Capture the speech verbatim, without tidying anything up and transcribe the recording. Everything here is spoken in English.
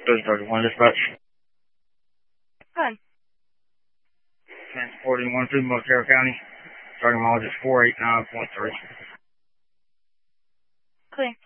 three thirty-one dispatch. Good. Transporting one through Montero County. Starting mileage is four eight nine point three. Clear.